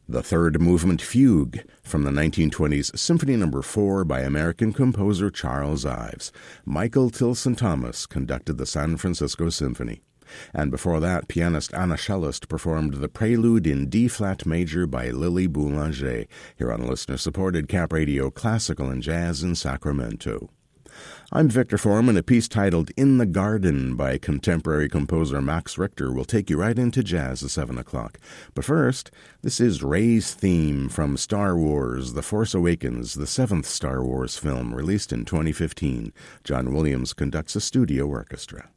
The third movement Fugue from the 1920s Symphony No. 4 by American composer Charles Ives. Michael Tilson Thomas conducted the San Francisco Symphony. And before that, pianist Anna Schellest performed the Prelude in D-flat major by Lily Boulanger, here on listener-supported Cap Radio Classical and Jazz in Sacramento. I'm Victor Foreman. A piece titled In the Garden by contemporary composer Max Richter will take you right into jazz at 7 o'clock. But first, this is Rey's theme from Star Wars: The Force Awakens, the seventh Star Wars film released in 2015. John Williams conducts a studio orchestra.